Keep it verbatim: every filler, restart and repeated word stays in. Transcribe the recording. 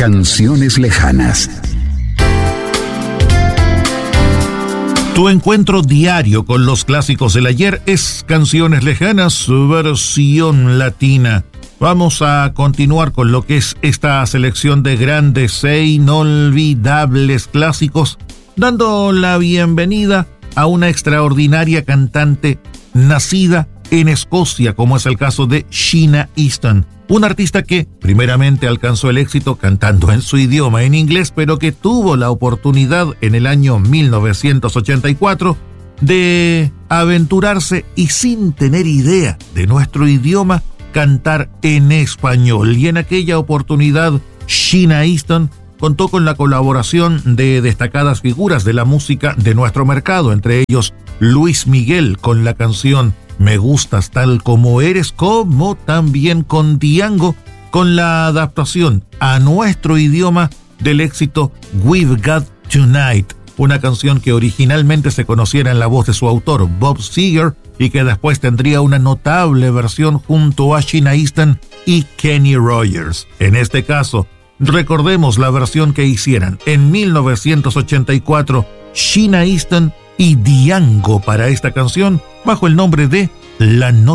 Canciones lejanas. Tu encuentro diario con los clásicos del ayer es Canciones Lejanas, versión latina. Vamos a continuar con lo que es esta selección de grandes e inolvidables clásicos, dando la bienvenida a una extraordinaria cantante nacida en Escocia, como es el caso de Sheena Easton, un artista que primeramente alcanzó el éxito cantando en su idioma en inglés, pero que tuvo la oportunidad en el año mil novecientos ochenta y cuatro de aventurarse y sin tener idea de nuestro idioma cantar en español. Y en aquella oportunidad Sheena Easton contó con la colaboración de destacadas figuras de la música de nuestro mercado, entre ellos Luis Miguel con la canción Me Gustas Tal Como Eres, como también con Diango con la adaptación a nuestro idioma del éxito We've Got Tonight, una canción que originalmente se conociera en la voz de su autor Bob Seger y que después tendría una notable versión junto a Sheena Easton y Kenny Rogers. En este caso, recordemos la versión que hicieran en mil novecientos ochenta y cuatro Sheena Easton y Diango para esta canción bajo el nombre de La Noche